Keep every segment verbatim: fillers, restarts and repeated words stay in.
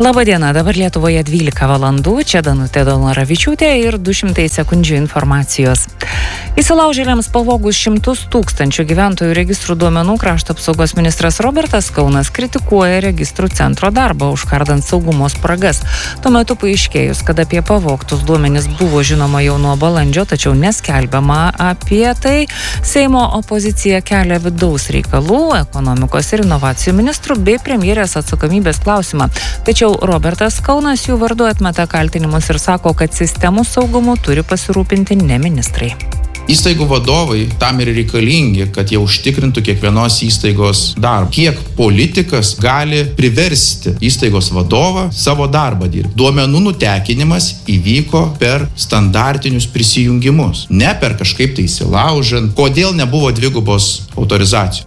Labadiena, dabar Lietuvoje dvylika valandų, čia Danutė Dolnaravičiūtė ir du šimtai sekundžių informacijos. Įsilaužėliams pavogus šimtus tūkstančių gyventojų registrų duomenų krašto apsaugos ministras Robertas Kaunas kritikuoja registrų centro darbą, užkardant saugumo spragas. Tuo metu paaiškėjus, kad apie pavogtus duomenis buvo žinoma jau nuo balandžio, tačiau neskelbiama apie tai, Seimo opozicija kelia vidaus reikalų, ekonomikos ir inovacijų ministrų bei premjerės atsakomybės klausimą. Tačiau Robertas Kaunas jų vardu atmeta kaltinimus ir sako, kad sistemų saugumu turi pasirūpinti ne ministrai. Įstaigų vadovai tam ir reikalingi, kad jie užtikrintų kiekvienos įstaigos darbą. Kiek politikas gali priversti įstaigos vadovą savo darbą dirbti. Duomenų nutekinimas įvyko per standartinius prisijungimus, ne per kažkaip tai įsilaužant. Kodėl nebuvo dvigubos autorizacijos?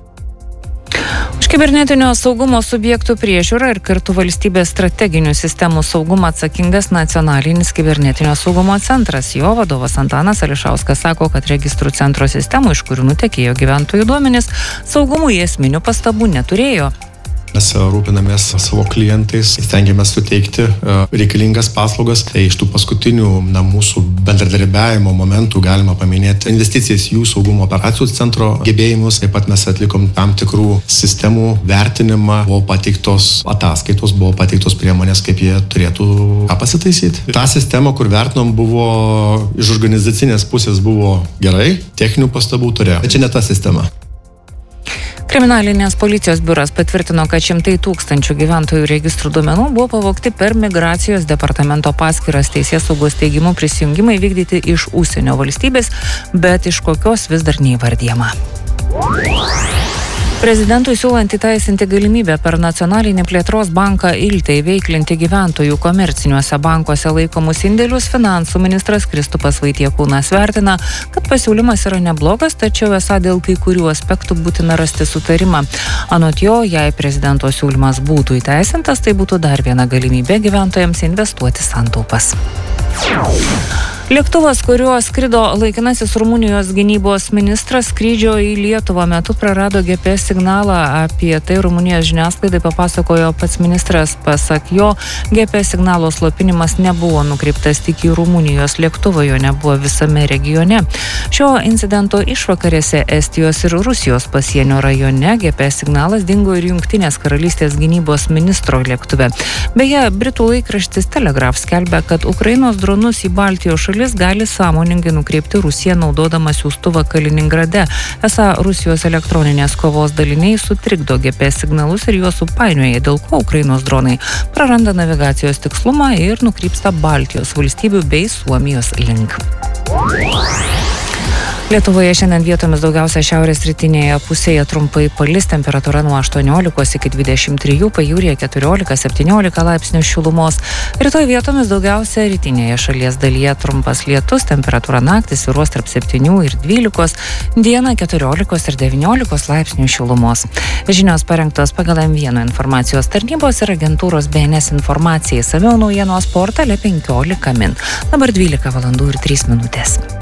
Už kibernetinio saugumo subjektų priežiūrą ir kartu valstybės strateginių sistemų saugumą atsakingas Nacionalinis kibernetinio saugumo centras. Jo vadovas Antanas Ališauskas sako, kad registrų centro sistemų, iš kurių nutekėjo gyventojų duomenys, saugumui esminių pastabų neturėjo. Mes rūpinamės savo klientais, stengiamės suteikti reikalingas paslaugas. Tai iš tų paskutinių na, mūsų bendradarbiavimo momentų galima paminėti investicijas jų saugumo operacijų centro gebėjimus. Taip pat mes atlikom tam tikrų sistemų vertinimą, buvo pateiktos ataskaitos, buvo pateiktos priemonės, kaip jie turėtų ką pasitaisyti. Ta sistema, kur vertinom, buvo iš organizacinės pusės buvo gerai, techninių pastabų turėjo. Bet čia ne ta sistema. Kriminalinės policijos biuras patvirtino, kad šimtai tūkstančių gyventojų registrų duomenų buvo pavogti per migracijos departamento paskyras. Teisėsaugos teigimu prisijungimai vykdyti iš užsienio valstybės, bet iš kokios vis dar neįvardyjama. Prezidentui siūlant įteisinti galimybę per Nacionalinį plėtros banką Iltė įveiklinti gyventojų komerciniuose bankuose laikomus indėlius, finansų ministras Kristupas Vaitiekūnas vertina, kad pasiūlymas yra neblogas, tačiau esą dėl kai kurių aspektų būtina rasti sutarimą. Anot jo, jei prezidento siūlymas būtų įteisintas, tai būtų dar viena galimybė gyventojams investuoti santaupas. Lėktuvas, kuriuo skrido laikinasis Rumunijos gynybos ministras, skrydžio į Lietuvą metu prarado G P S signalą. Apie tai Rumunijos žiniasklaidai papasakojo pats ministras. Pasak jo, G P S signalo slopinimas nebuvo nukreiptas tik į Rumunijos lėktuvą, jo nebuvo visame regione. Šio incidento išvakarėse Estijos ir Rusijos pasienio rajone G P S signalas dingo ir Jungtinės karalystės gynybos ministro lėktuve. Beje, Britų laikraštis Telegraph skelbia, kad Ukrainos dronus į Baltijos šalis gali sąmoningai nukreipti Rusiją naudodama siųstuvą Kaliningrade. Esą Rusijos elektroninės kovos daliniai sutrikdo G P S signalus ir juos supainioja, dėl ko Ukrainos dronai praranda navigacijos tikslumą ir nukrypsta Baltijos valstybių bei Suomijos link. Lietuvoje šiandien vietomis daugiausia šiaurės rytinėje pusėje trumpai palis, temperatūra nuo aštuoniolikos iki dvidešimt trijų, pajūryje keturiolika septyniolika laipsnių šilumos. Rytoj vietomis daugiausia rytinėje šalies dalyje trumpas lietus, temperatūra naktį svyruos tarp septynių ir dvylikos, dieną keturiolikos ir devyniolikos laipsnių šilumos. Žinios parengtos pagal M vienas informacijos tarnybos ir agentūros B N S informacijai. Samiau naujienos portale penkiolika min. Dabar dvylika valandų ir trys minutės.